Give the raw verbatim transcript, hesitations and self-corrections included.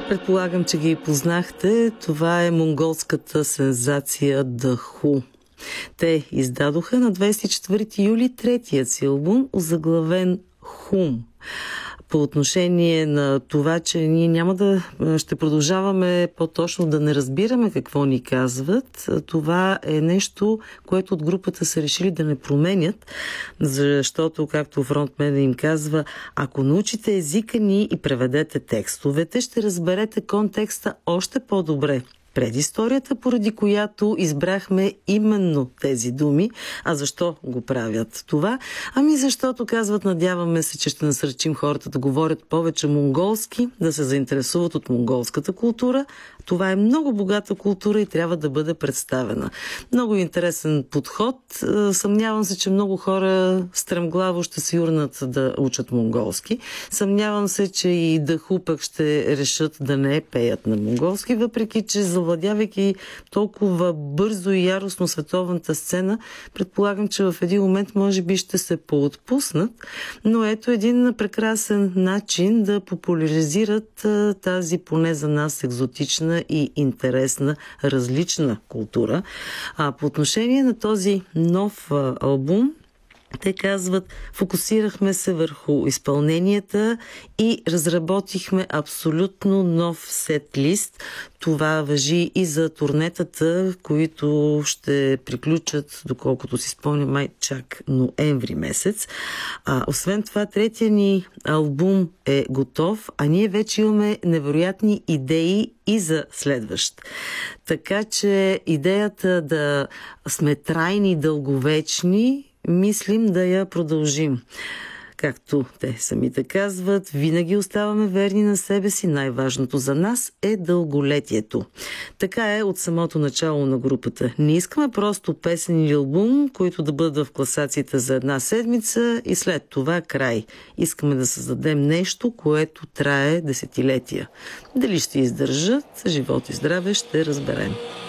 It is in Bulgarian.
Предполагам, че ги познахте. Това е монголската сензация The Who. Те издадоха на двадесет и четвърти юли третият си албум, озаглавен Hum. По отношение на това, че ние няма да ще продължаваме по-точно да не разбираме какво ни казват, това е нещо, което от групата са решили да не променят, защото, както фронтмен им казва, ако научите езика ни и преведете текстовете, ще разберете контекста още по-добре. Предисторията, поради която избрахме именно тези думи. А защо го правят това? Ами защото, казват, надяваме се, че ще насърчим хората да говорят повече монголски, да се заинтересуват от монголската култура. Това е много богата култура и трябва да бъде представена. Много интересен подход. Съмнявам се, че много хора стремглаво ще се юрнат да учат монголски. Съмнявам се, че и The Who пък ще решат да не пеят на монголски, въпреки че завладявайки толкова бързо и яростно световната сцена, предполагам, че в един момент може би ще се поотпуснат, но ето един прекрасен начин да популяризират тази поне за нас екзотична и интересна, различна култура. А по отношение на този нов албум, те казват, фокусирахме се върху изпълненията и разработихме абсолютно нов сет-лист. Това важи и за турнетата, които ще приключат, доколкото си спомня, май чак ноември месец. А, освен това, третия ни албум е готов, а ние вече имаме невероятни идеи и за следващ. Така че идеята да сме трайни и дълговечни, мислим да я продължим. Както те самите казват, винаги оставаме верни на себе си. Най-важното за нас е дълголетието. Така е от самото начало на групата. Не искаме просто песен или албум, които да бъдат в класациите за една седмица и след това край. Искаме да създадем нещо, което трае десетилетия. Дали ще издържат, живот и здраве, ще разберем.